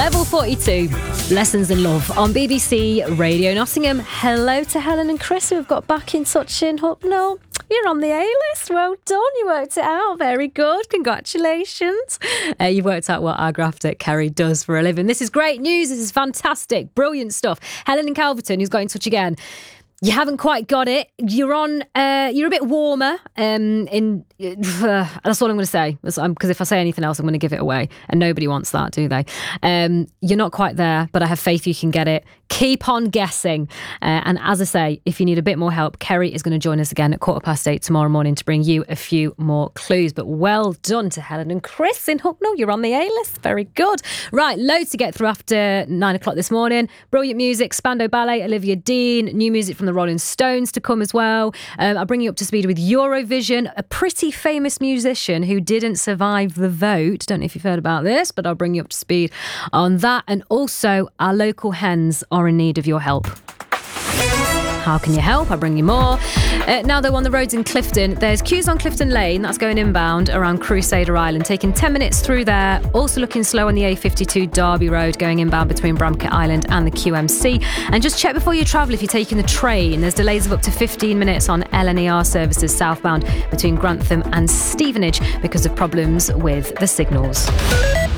Level 42, Lessons in Love on BBC Radio Nottingham. Hello to Helen and Chris, who have got back in touch in Hucknall. You're on the A-list. Well done. You worked it out. Very good. Congratulations. You've worked out what our graphic Kerry does for a living. This is great news. This is fantastic. Brilliant stuff. Helen in Calverton, who's got in touch again. You haven't quite got it. You're on. You're a bit warmer. That's all I'm going to say. Because if I say anything else, I'm going to give it away, and nobody wants that, do they? You're not quite there, but I have faith you can get it. Keep on guessing. And as I say, if you need a bit more help, Kerry is going to join us again at 8:15 tomorrow morning to bring you a few more clues. But well done to Helen and Chris in Hucknall. You're on the A-list. Very good. Right, loads to get through after 9 o'clock this morning. Brilliant music. Spandau Ballet, Olivia Dean. New music from the Rolling Stones to come as well. I'll bring you up to speed with Eurovision, a pretty famous musician who didn't survive the vote. Don't know if you've heard about this, but I'll bring you up to speed on that. And also, our local hens are in need of your help. How can you help? I'll bring you more. Now, though, on the roads in Clifton, there's queues on Clifton Lane, that's going inbound around Crusader Island, taking 10 minutes through there. Also looking slow on the A52 Derby Road, going inbound between Bramcat Island and the QMC. And just check before you travel if you're taking the train. There's delays of up to 15 minutes on LNER services southbound between Grantham and Stevenage because of problems with the signals.